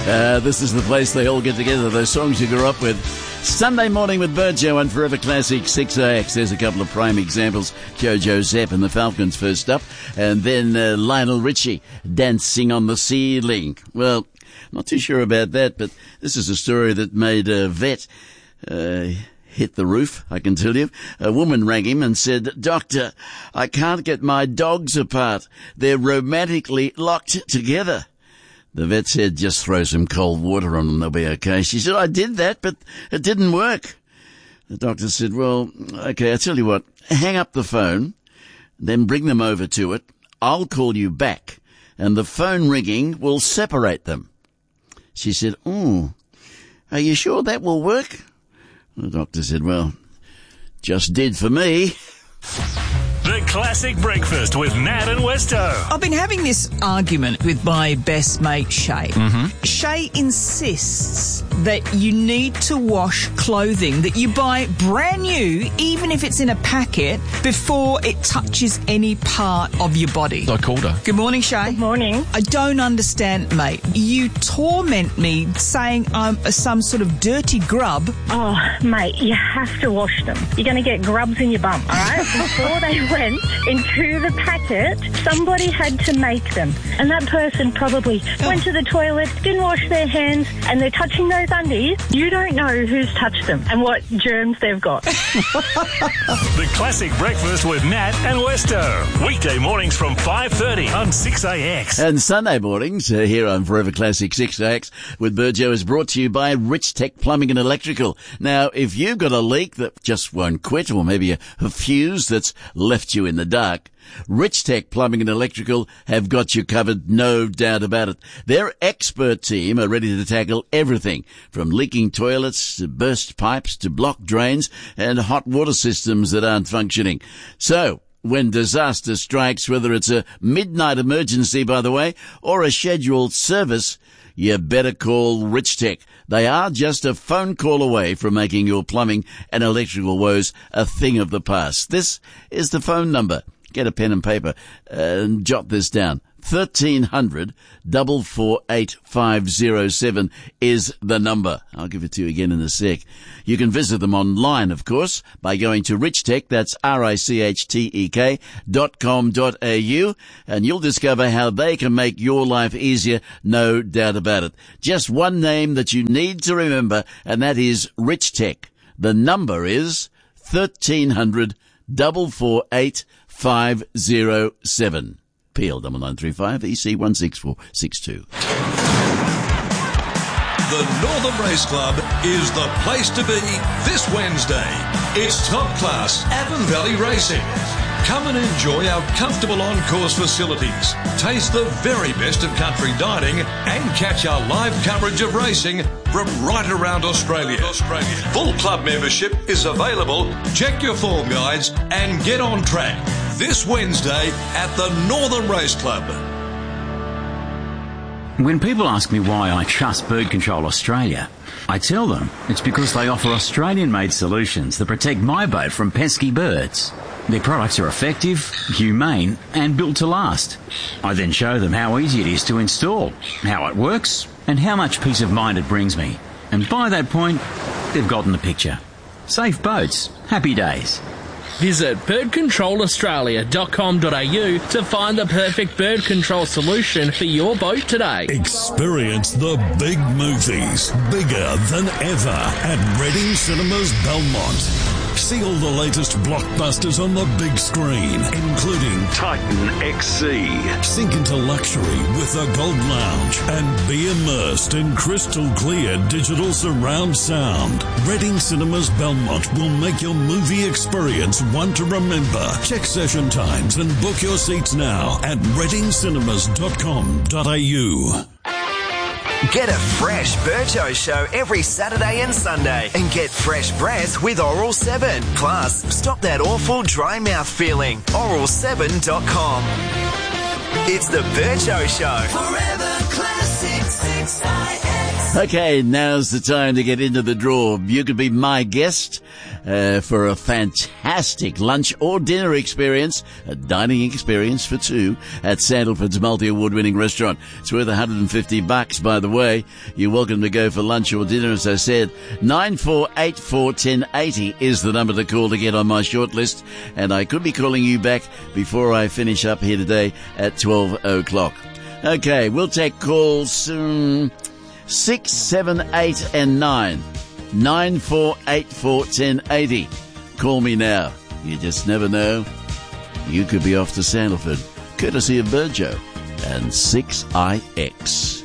This is the place they all get together, those songs you grew up with. Sunday morning with Burjo and Forever Classic 6AX. There's a couple of prime examples. Jojo Zapp and the Falcons first up. And then Lionel Richie, Dancing on the Ceiling. Well, not too sure about that, but this is a story that made a vet hit the roof, I can tell you. A woman rang him and said, "Doctor, I can't get my dogs apart. They're romantically locked together." The vet said, "Just throw some cold water on them, they'll be okay." She said, "I did that, but it didn't work." The doctor said, "Well, okay, I'll tell you what, hang up the phone, then bring them over to it. I'll call you back, and the phone ringing will separate them." She said, "Oh, are you sure that will work?" The doctor said, "Well, just did for me." The Classic Breakfast with Nat and Westo. I've been having this argument with my best mate, Shay. Shay insists that you need to wash clothing that you buy brand new, even if it's in a packet, before it touches any part of your body. I called her. Good morning, Shay. Good morning. I don't understand, mate. You torment me saying I'm some sort of dirty grub. Oh, mate, you have to wash them. You're going to get grubs in your bum, all right? Before they went into the packet, somebody had to make them. And that person probably went to the toilet, didn't wash their hands, and they're touching those undies. You don't know who's touched them and what germs they've got. The Classic Breakfast with Nat and Westo. Weekday mornings from 5:30 on 6AX. And Sunday mornings here on Forever Classic 6AX with Burjo is brought to you by Rich Tech Plumbing and Electrical. Now, if you've got a leak that just won't quit, or maybe a fuse that's left you in the dark, Rich Tech Plumbing and Electrical have got you covered, no doubt about it. Their expert team are ready to tackle everything from leaking toilets to burst pipes to blocked drains and hot water systems that aren't functioning. So, when disaster strikes, whether it's a midnight emergency, by the way, or a scheduled service, you better call Rich Tech. They are just a phone call away from making your plumbing and electrical woes a thing of the past. This is the phone number. Get a pen and paper and jot this down. 1300 448 507 is the number. I'll give it to you again in a sec. You can visit them online, of course, by going to Richtech, that's RICHTEK.com.au, and you'll discover how they can make your life easier, no doubt about it. Just one name that you need to remember, and that is Richtech. The number is 1300 448 507. PL 9935 EC 16462. The Northern Race Club is the place to be this Wednesday. It's top class Avon Valley Racing. Come and enjoy our comfortable on-course facilities. Taste the very best of country dining and catch our live coverage of racing from right around Australia. Full club membership is available. Check your form guides and get on track this Wednesday at the Northern Race Club. When people ask me why I trust Bird Control Australia, I tell them it's because they offer Australian-made solutions that protect my boat from pesky birds. Their products are effective, humane, and built to last. I then show them how easy it is to install, how it works, and how much peace of mind it brings me. And by that point, they've gotten the picture. Safe boats, happy days. Visit birdcontrolaustralia.com.au to find the perfect bird control solution for your boat today. Experience the big movies, bigger than ever, at Reading Cinemas Belmont. See all the latest blockbusters on the big screen, including Titan XC. Sink into luxury with the Gold Lounge and be immersed in crystal clear digital surround sound. Reading Cinemas Belmont will make your movie experience one to remember. Check session times and book your seats now at readingcinemas.com.au. Get a fresh Burjo show every Saturday and Sunday and get fresh breath with Oral 7. Plus, stop that awful dry mouth feeling. Oral7.com. It's the Burjo Show. Forever Classic 6IX. Okay, now's the time to get into the draw. You could be my guest for a fantastic lunch or dinner experience, a dining experience for two at Sandalford's multi-award-winning restaurant. It's worth $150, by the way. You're welcome to go for lunch or dinner, as I said. 94841080 is the number to call to get on my short list, and I could be calling you back before I finish up here today at 12 o'clock. Okay, we'll take calls 6, 7, 8 and 9. 94841080. Call me now. You just never know. You could be off to Sandalford, courtesy of Burjo and 6IX.